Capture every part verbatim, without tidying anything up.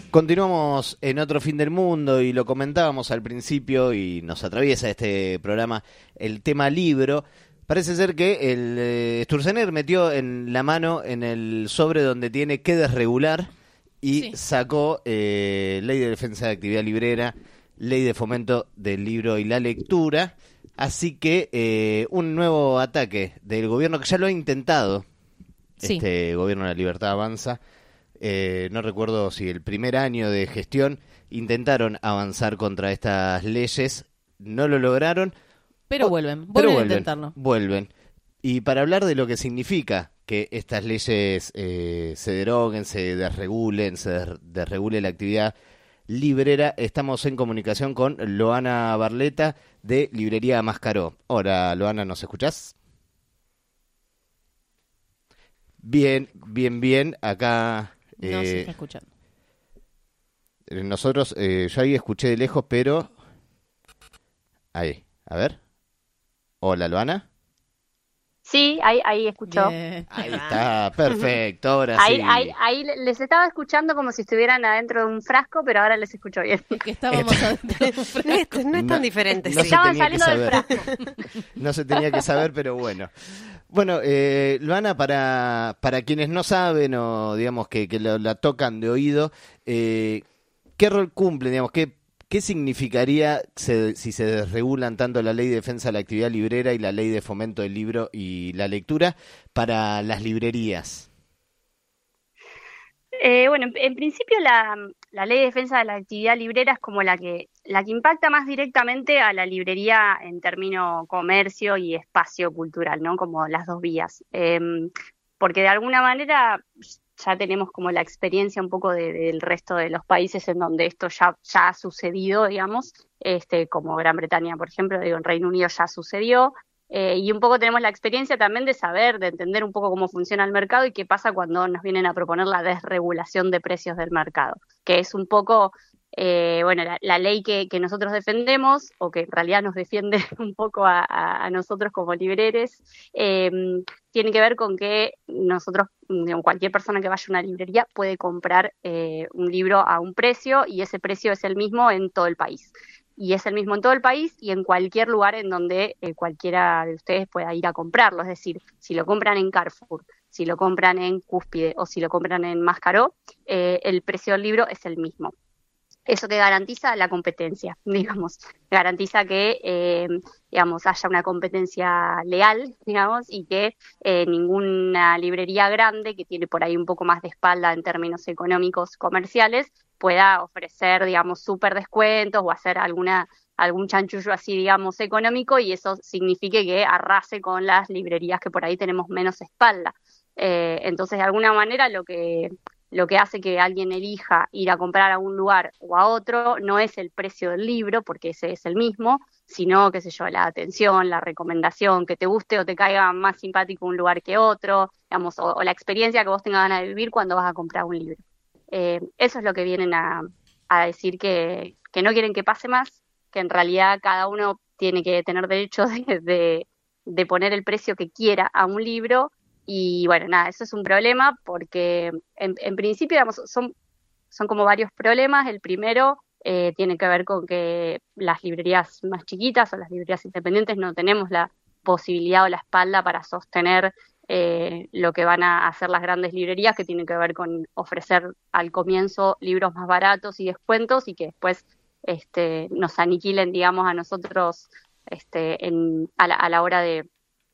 Continuamos en Otro Fin del Mundo y lo comentábamos al principio y nos atraviesa este programa el tema libro. Parece ser que el eh, Sturzenegger metió en la mano en el sobre donde tiene que desregular y sí. sacó eh, Ley de Defensa de Actividad Librera, Ley de Fomento del Libro y la Lectura. Así que eh, un nuevo ataque del gobierno que ya lo ha intentado, sí. este gobierno de la Libertad Avanza. Eh, no recuerdo si el primer año de gestión intentaron avanzar contra estas leyes, no lo lograron. Pero o, vuelven, vuelven pero a vuelven, intentarlo. Vuelven. Y para hablar de lo que significa que estas leyes eh, se deroguen, se desregulen, se des- desregule la actividad librera, estamos en comunicación con Loana Barleta de Librería Mascaró. Hola, Loana, ¿nos escuchás? Bien, bien, bien. Acá... No se Eh, está escuchando. Nosotros, eh, yo ahí escuché de lejos, pero... Ahí, a ver. Hola, Loana. Sí, ahí, ahí escuchó. Bien. Ahí está, perfecto, ahora ahí, sí. Ahí, ahí les estaba escuchando como si estuvieran adentro de un frasco, pero ahora les escucho bien. Es que estábamos adentro de un frasco. Esto no es tan No- diferente. no sí. se Estaban tenía que saliendo del saber. frasco. No se tenía que saber, pero bueno. Bueno, eh, Loana, para, para quienes no saben o digamos que, que lo- la tocan de oído, eh, ¿qué rol cumple, digamos, qué, qué significaría se- si se desregulan tanto la Ley de Defensa de la Actividad Librera y la Ley de Fomento del Libro y la Lectura para las librerías? Eh, bueno, en, en principio la, la Ley de Defensa de la Actividad Librera es como la que, la que impacta más directamente a la librería en términos comercio y espacio cultural, ¿no? Como las dos vías. Eh, porque de alguna manera ya tenemos como la experiencia un poco de- del resto de los países en donde esto ya, ya ha sucedido, digamos, este, como Gran Bretaña, por ejemplo, digo, en Reino Unido ya sucedió. Eh, y un poco tenemos la experiencia también de saber, de entender un poco cómo funciona el mercado y qué pasa cuando nos vienen a proponer la desregulación de precios del mercado, que es un poco, eh, bueno, la, la ley que, que nosotros defendemos, o que en realidad nos defiende un poco a, a- a nosotros como libreres, eh, tiene que ver con que nosotros, digamos, cualquier persona que vaya a una librería puede comprar eh, un libro a un precio y ese precio es el mismo en todo el país. Y es el mismo en todo el país y en cualquier lugar en donde eh, cualquiera de ustedes pueda ir a comprarlo. Es decir, si lo compran en Carrefour, si lo compran en Cúspide o si lo compran en Mascaró, eh, el precio del libro es el mismo. Eso que garantiza la competencia, digamos, garantiza que, eh, digamos, haya una competencia leal, digamos, y que eh, ninguna librería grande que tiene por ahí un poco más de espalda en términos económicos comerciales pueda ofrecer, digamos, súper descuentos o hacer alguna algún chanchullo así, digamos, económico y eso signifique que arrase con las librerías que por ahí tenemos menos espalda. Eh, entonces, de alguna manera, lo que lo que hace que alguien elija ir a comprar a un lugar o a otro no es el precio del libro, porque ese es el mismo, sino, qué sé yo, la atención, la recomendación, que te guste o te caiga más simpático un lugar que otro, digamos, o, o la experiencia que vos tengas ganas de vivir cuando vas a comprar un libro. Eh, eso es lo que vienen a, a decir que, que no quieren que pase más, que en realidad cada uno tiene que tener derecho de, de, de poner el precio que quiera a un libro. Y bueno, nada, eso es un problema porque en, en principio, digamos, son, son como varios problemas. El primero eh, tiene que ver con que las librerías más chiquitas o las librerías independientes no tenemos la posibilidad o la espalda para sostener eh, lo que van a hacer las grandes librerías, que tiene que ver con ofrecer al comienzo libros más baratos y descuentos y que después este, nos aniquilen, digamos, a nosotros este, en, a, la, a la hora de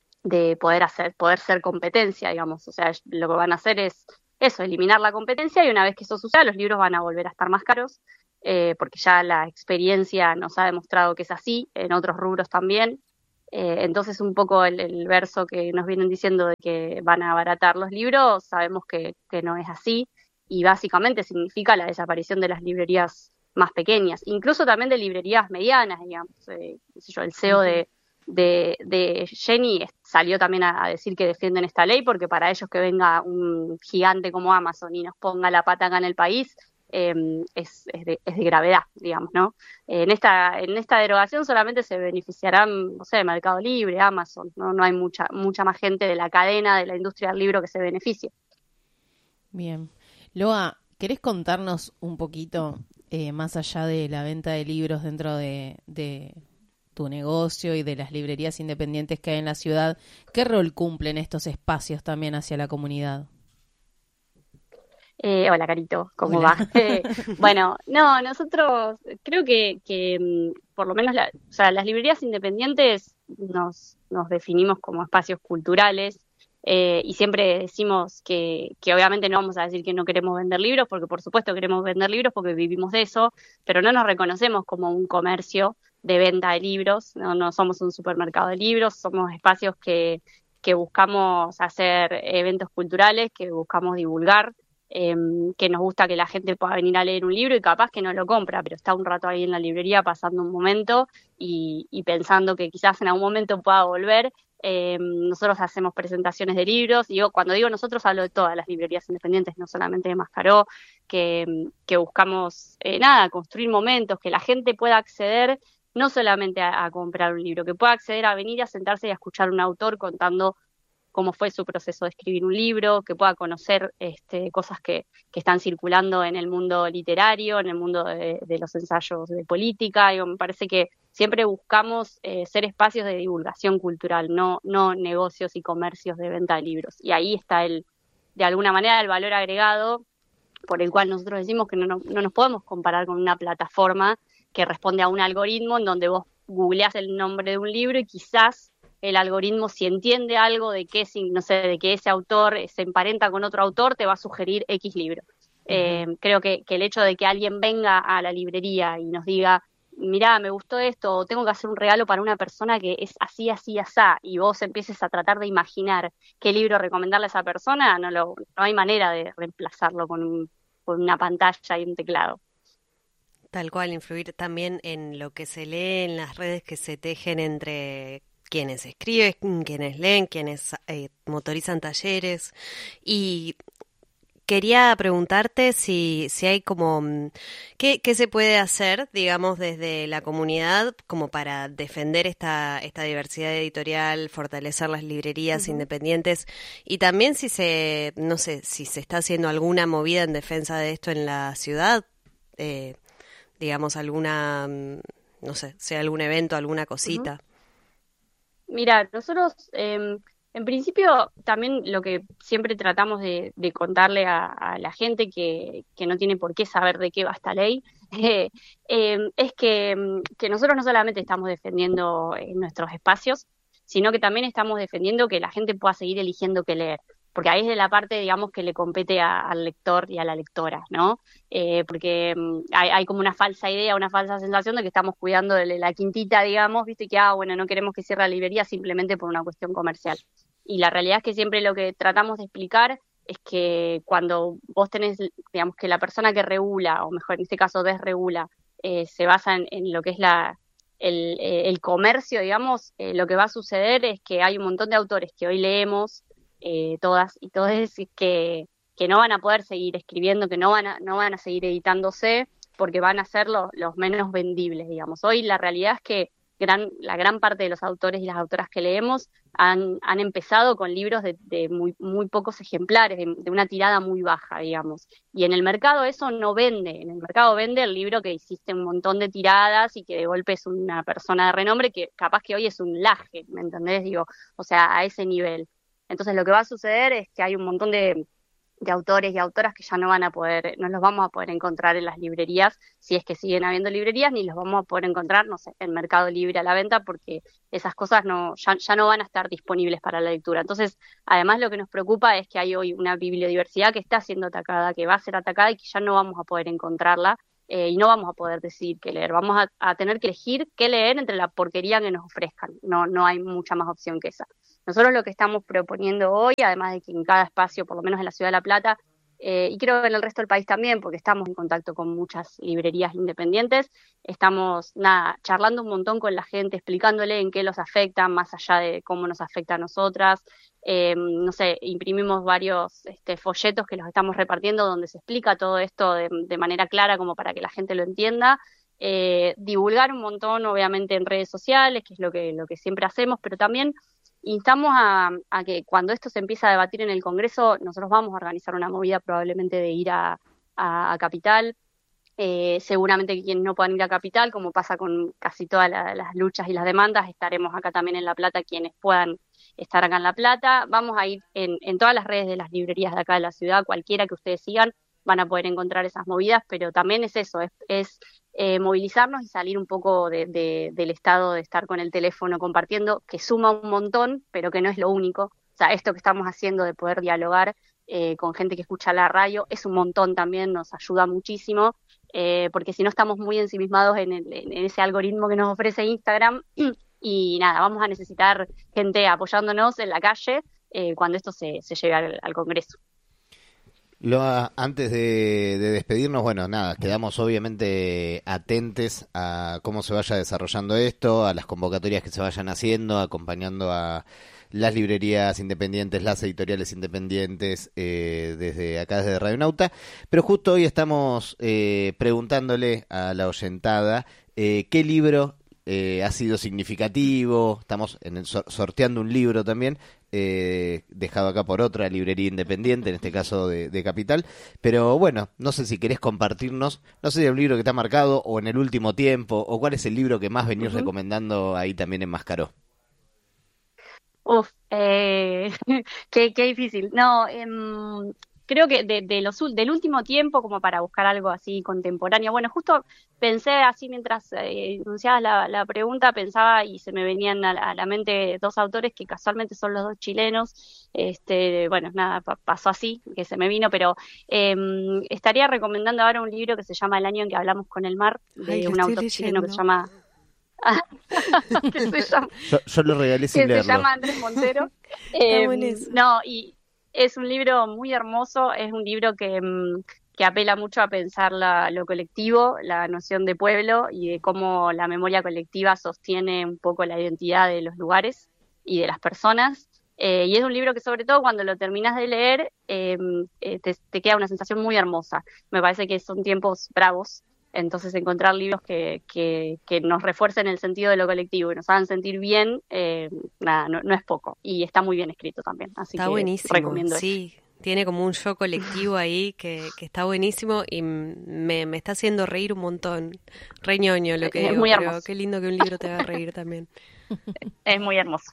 de poder hacer, poder ser competencia, digamos. O sea, lo que van a hacer es eso, eliminar la competencia y una vez que eso suceda, los libros van a volver a estar más caros, eh, porque ya la experiencia nos ha demostrado que es así, en otros rubros también. Eh, entonces, un poco el, el verso que nos vienen diciendo de que van a abaratar los libros, sabemos que, que no es así y básicamente significa la desaparición de las librerías más pequeñas, incluso también de librerías medianas, digamos. Eh, qué sé yo, el C E O de de, de Jenny salió también a, a decir que defienden esta ley porque para ellos que venga un gigante como Amazon y nos ponga la pata acá en el país eh, es, es, de, es de gravedad, digamos, ¿no? Eh, en esta en esta derogación solamente se beneficiarán, no sé, Mercado Libre, Amazon, ¿no? No hay mucha mucha más gente de la cadena de la industria del libro que se beneficie. Bien. Loa, ¿Querés contarnos un poquito, eh, más allá de la venta de libros dentro de, de tu negocio y de las librerías independientes que hay en la ciudad, qué rol cumplen estos espacios también hacia la comunidad? Eh, hola, Carito, ¿cómo Hola. va? Eh, bueno, no, nosotros creo que, que mm, por lo menos la- o sea, las librerías independientes nos, nos definimos como espacios culturales, eh, y siempre decimos que, que obviamente no vamos a decir que no queremos vender libros, porque por supuesto queremos vender libros porque vivimos de eso, pero no nos reconocemos como un comercio de venta de libros, no, no somos un supermercado de libros, somos espacios que, que buscamos hacer eventos culturales, que buscamos divulgar, eh, que nos gusta que la gente pueda venir a leer un libro y capaz que no lo compra, pero está un rato ahí en la librería pasando un momento y, y pensando que quizás en algún momento pueda volver. Eh, nosotros hacemos presentaciones de libros, y yo, cuando digo nosotros hablo de todas las librerías independientes, no solamente de Mascaró, que, que buscamos, eh, nada, construir momentos, que la gente pueda acceder no solamente a, a comprar un libro, que pueda acceder a venir a sentarse y a escuchar a un autor contando cómo fue su proceso de escribir un libro, que pueda conocer este, cosas que, que están circulando en el mundo literario, en el mundo de, de los ensayos de política. Digo, me parece que siempre buscamos eh, ser espacios de divulgación cultural, no, no negocios y comercios de venta de libros. Y ahí está el, de alguna manera, el valor agregado por el cual nosotros decimos que no, no, no nos podemos comparar con una plataforma que responde a un algoritmo en donde vos googleás el nombre de un libro y quizás el algoritmo, si entiende algo de que, no sé, de que ese autor se emparenta con otro autor, te va a sugerir X libro. Uh-huh. Eh, creo que, que el hecho de que alguien venga a la librería y nos diga, mirá, me gustó esto, o tengo que hacer un regalo para una persona que es así, así, asá, y vos empieces a tratar de imaginar qué libro recomendarle a esa persona, no, lo, no hay manera de reemplazarlo con, un, con una pantalla y un teclado. Tal cual, influir también en lo que se lee en las redes que se tejen entre quienes escriben, quienes leen, quienes eh, motorizan talleres. Y quería preguntarte si, si hay como, ¿qué, qué se puede hacer, digamos, desde la comunidad como para defender esta, esta diversidad editorial, fortalecer las librerías uh-huh. independientes, y también si se, no sé, si se está haciendo alguna movida en defensa de esto en la ciudad, eh, digamos, alguna, no sé, sea algún evento, alguna cosita. Uh-huh. Mira, nosotros eh, en principio también lo que siempre tratamos de, de contarle a, a la gente que, que no tiene por qué saber de qué va esta ley, eh, eh, es que, que nosotros no solamente estamos defendiendo eh, nuestros espacios, sino que también estamos defendiendo que la gente pueda seguir eligiendo qué leer, porque ahí es de la parte, digamos, que le compete a, al lector y a la lectora, ¿no? Eh, porque um, hay, hay como una falsa idea, una falsa sensación de que estamos cuidando de la quintita, digamos, viste, que, ah, bueno, no queremos que cierre la librería simplemente por una cuestión comercial. Y la realidad es que siempre lo que tratamos de explicar es que cuando vos tenés, digamos, que la persona que regula, o mejor en este caso desregula, eh, se basa en, en lo que es la... El, el comercio, digamos, eh, lo que va a suceder es que hay un montón de autores que hoy leemos, Eh, todas y todos, que, que no van a poder seguir escribiendo, que no van a, no van a seguir editándose, porque van a ser los, los menos vendibles, digamos. Hoy la realidad es que gran, la gran parte de los autores y las autoras que leemos han, han empezado con libros de, de muy, muy pocos ejemplares, de, de una tirada muy baja, digamos. Y en el mercado eso no vende, en el mercado vende el libro que hiciste un montón de tiradas y que de golpe es una persona de renombre que capaz que hoy es un laje, ¿me entendés? Digo, o sea, a ese nivel. Entonces lo que va a suceder es que hay un montón de, de autores y autoras que ya no van a poder, no los vamos a poder encontrar en las librerías, si es que siguen habiendo librerías, ni los vamos a poder encontrar, no sé, en Mercado Libre a la venta, porque esas cosas no, ya, ya no van a estar disponibles para la lectura. Entonces, además lo que nos preocupa es que hay hoy una bibliodiversidad que está siendo atacada, que va a ser atacada y que ya no vamos a poder encontrarla. Eh, y no vamos a poder decidir qué leer, vamos a, a tener que elegir qué leer entre la porquería que nos ofrezcan, no, no hay mucha más opción que esa. Nosotros lo que estamos proponiendo hoy, además de que en cada espacio, por lo menos en la Ciudad de La Plata, eh, y creo que en el resto del país también, porque estamos en contacto con muchas librerías independientes, estamos nada, charlando un montón con la gente, explicándole en qué los afecta, más allá de cómo nos afecta a nosotras. Eh, no sé, imprimimos varios este, folletos que los estamos repartiendo donde se explica todo esto de, de manera clara como para que la gente lo entienda. Eh, divulgar un montón, obviamente, en redes sociales, que es lo que, lo que siempre hacemos, pero también instamos a, a que cuando esto se empieza a debatir en el Congreso, nosotros vamos a organizar una movida probablemente de ir a, a, a Capital. Eh, seguramente que quienes no puedan ir a Capital, como pasa con casi todas la, las luchas y las demandas, estaremos acá también en La Plata, quienes puedan estar acá en La Plata. Vamos a ir en, en todas las redes de las librerías de acá de la ciudad, cualquiera que ustedes sigan, van a poder encontrar esas movidas, pero también es eso, es, es eh, movilizarnos y salir un poco de, de, del estado de estar con el teléfono compartiendo, que suma un montón, pero que no es lo único. O sea, esto que estamos haciendo de poder dialogar eh, con gente que escucha la radio es un montón también, nos ayuda muchísimo. Eh, porque si no estamos muy ensimismados en, el, en ese algoritmo que nos ofrece Instagram y nada, vamos a necesitar gente apoyándonos en la calle eh, cuando esto se, se lleve al, al Congreso. Loa, antes de, de despedirnos, bueno, nada, quedamos obviamente atentes a cómo se vaya desarrollando esto, a las convocatorias que se vayan haciendo, acompañando a las librerías independientes, las editoriales independientes, eh, desde acá, desde Radio Nauta. Pero justo hoy estamos eh, preguntándole a la oyentada eh, qué libro eh, ha sido significativo. Estamos en el sor- sorteando un libro también, eh, dejado acá por otra librería independiente, en este caso de, de Capital. Pero bueno, no sé si querés compartirnos, no sé si el libro que te ha marcado o en el último tiempo, o cuál es el libro que más venís uh-huh. recomendando ahí también en Mascaró. Uf, eh, qué, qué difícil. No, eh, creo que de, de los, del último tiempo, como para buscar algo así contemporáneo. Bueno, justo pensé así mientras eh, enunciabas la, la pregunta, pensaba y se me venían a, a la mente dos autores que casualmente son los dos chilenos. Este, bueno, nada, pa- pasó así, que se me vino, pero eh, estaría recomendando ahora un libro que se llama El año en que hablamos con el mar, de Ay, un autor chileno que se llama... que se llama, yo, yo lo regalé sin que leerlo. se llama Andrés Montero. eh, no, y es un libro muy hermoso, es un libro que, que apela mucho a pensar la, lo colectivo, la noción de pueblo y de cómo la memoria colectiva sostiene un poco la identidad de los lugares y de las personas. Eh, y es un libro que sobre todo cuando lo terminas de leer eh, eh, te, te queda una sensación muy hermosa. Me parece que son tiempos bravos. Entonces encontrar libros que, que, que nos refuercen el sentido de lo colectivo y nos hagan sentir bien, eh, nada, no, no es poco. Y está muy bien escrito también, así está que buenísimo, recomiendo sí, eso. Tiene como un yo colectivo ahí que, que está buenísimo y me, me está haciendo reír un montón. Re ñoño lo que es digo, muy pero hermoso. qué lindo que un libro te haga reír también. Es muy hermoso.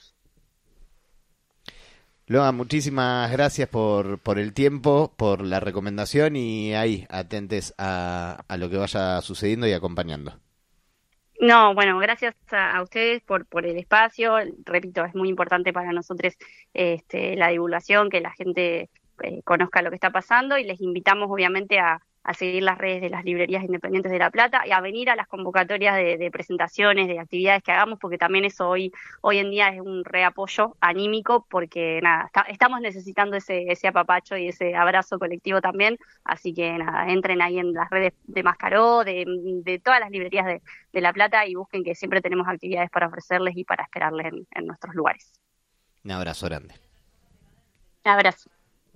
Loa, muchísimas gracias por, por el tiempo, por la recomendación y ahí, atentes a, a lo que vaya sucediendo y acompañando. No, bueno, gracias a, a ustedes por, por el espacio. Repito, es muy importante para nosotros este, la divulgación, que la gente eh, conozca lo que está pasando y les invitamos obviamente a, a seguir las redes de las librerías independientes de La Plata y a venir a las convocatorias de, de presentaciones, de actividades que hagamos, porque también eso hoy hoy en día es un reapoyo anímico, porque nada, está, estamos necesitando ese, ese apapacho y ese abrazo colectivo también, así que nada, entren ahí en las redes de Mascaró, de, de todas las librerías de, de La Plata y busquen que siempre tenemos actividades para ofrecerles y para esperarles en, en nuestros lugares. Un abrazo grande. Un abrazo.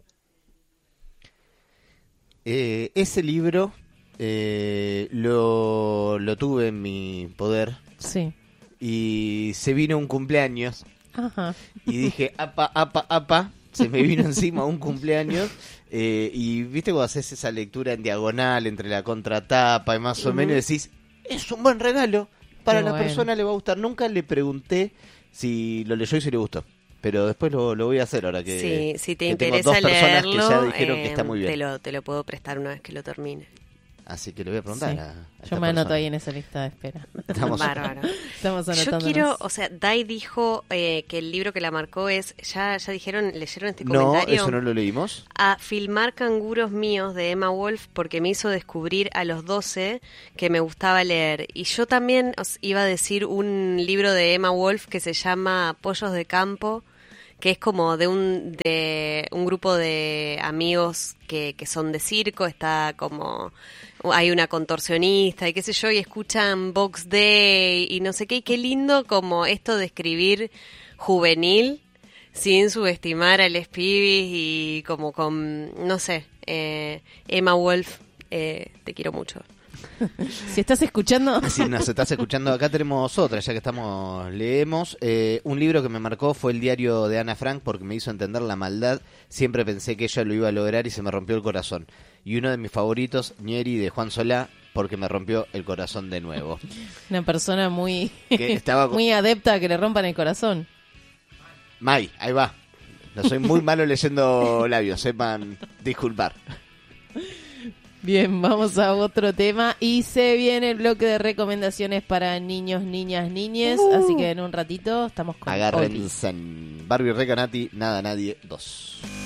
Eh, ese libro eh, lo, lo tuve en mi poder. Sí. Y se vino un cumpleaños. Ajá. Y dije, apa, apa, apa. Se me vino encima un cumpleaños. Eh, y viste cuando haces esa lectura en diagonal entre la contratapa y más o uh-huh. menos decís, es un buen regalo. Para Qué la bueno. persona le va a gustar. Nunca le pregunté si lo leyó y si le gustó. Pero después lo, lo voy a hacer ahora que, sí, si te que interesa tengo dos personas leerlo, que ya dijeron eh, que está muy bien. Te lo, te lo puedo prestar una vez que lo termine. Así que le voy a preguntar sí. a, a Yo me anoto ahí en esa lista de espera. Estamos, Bárbaro. Estamos Yo quiero, o sea, Dai dijo eh, que el libro que la marcó es, ya ya dijeron, leyeron este no, comentario. No, eso no lo leímos. A filmar canguros míos de Emma Wolf porque me hizo descubrir a los doce que me gustaba leer. Y yo también os iba a decir un libro de Emma Wolf que se llama Pollos de Campo, que es como de un de un grupo de amigos que, que son de circo, está como hay una contorsionista y qué sé yo, y escuchan Box Day y no sé qué, y qué lindo como esto de escribir juvenil sin subestimar a les pibis y como con, no sé, eh, Emma Wolf, eh, te quiero mucho. Si estás escuchando... Si nos estás escuchando, acá tenemos otra, ya que estamos, leemos. Eh, un libro que me marcó fue el diario de Ana Frank porque me hizo entender la maldad. Siempre pensé que ella lo iba a lograr y se me rompió el corazón. y uno de mis favoritos, Ñeri de Juan Solá, porque me rompió el corazón de nuevo. Una persona muy, Que estaba con- muy adepta a que le rompan el corazón. May, ahí va. No soy muy malo leyendo labios, sepan disculpar. Bien, vamos a otro tema y se viene el bloque de recomendaciones para niños, niñas, niñes, Uh. así que en un ratito estamos con Oli. Agárrense. Barbie Recanati, Nada Nadie dos.